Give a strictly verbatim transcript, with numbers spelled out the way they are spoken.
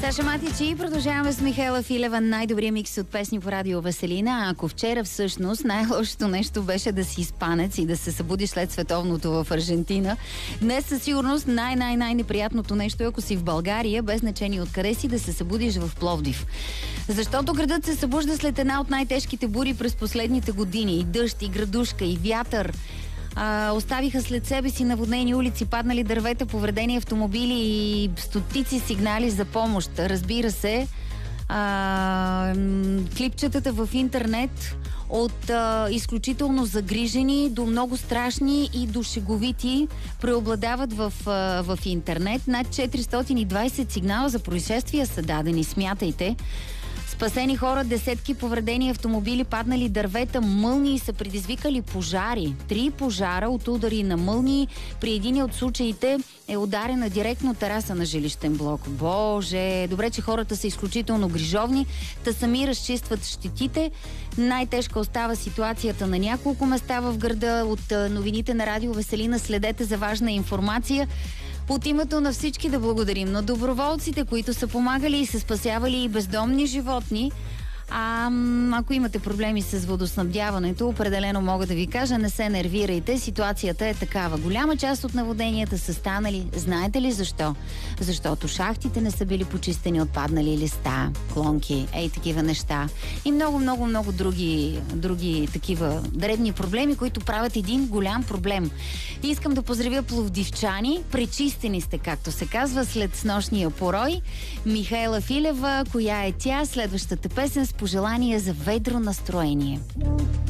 Саша Матич и продължаваме с Михаела Филева, най-добрия микс от песни по радио Веселина. Ако вчера всъщност най-лошото нещо беше да си испанец и да се събудиш след световното в Аржентина, днес със сигурност най-най-най-неприятното нещо е, ако си в България, без значение откъде си, да се събудиш в Пловдив. Защото градът се събужда след една от най-тежките бури през последните години. И дъжд, и градушка, и вятър. А, оставиха след себе си наводнени улици, паднали дървета, повредени автомобили и стотици сигнали за помощ. Разбира се, а, клипчетата в интернет от а, изключително загрижени до много страшни и до шеговити преобладават в, а, в интернет. Над четиристотин и двайсет сигнала за происшествия са дадени, смятайте. Спасени хора, десетки повредени автомобили, паднали дървета, мълнии са предизвикали пожари. Три пожара от удари на мълнии. При един от случаите е ударена директно тераса на жилищен блок. Боже, добре, че хората са изключително грижовни, та сами разчистват щетите. Най-тежка остава ситуацията на няколко места в града. От новините на радио Веселина следете за важна информация. От името на всички да благодарим на доброволците, които са помагали и са спасявали и бездомни животни. А ако имате проблеми с водоснабдяването, определено мога да ви кажа, не се нервирайте, ситуацията е такава. Голяма част от наводненията са станали. Знаете ли защо? Защото шахтите не са били почистени от паднали листа, клонки, ей такива неща. И много, много, много други, други такива дребни проблеми, които правят един голям проблем. И искам да поздравя пловдивчани. Пречистени сте, както се казва, след снощния порой. Михаела Филева, коя е тя? Следващата песен с пожелание за ведро настроение.